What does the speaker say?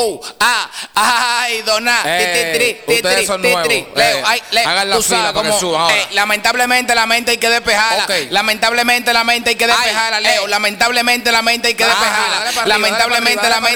Ay, Doná. Ustedes son nuevos. Leo, hagan la tú fila sabes para que cómo, suban ahora. lamentablemente la mente hay que despejarla. Ok. Lamentablemente la mente hay que despejarla, Leo. Lamentablemente la mente hay que despejarla. dale para arriba, Lamentablemente dale la para mente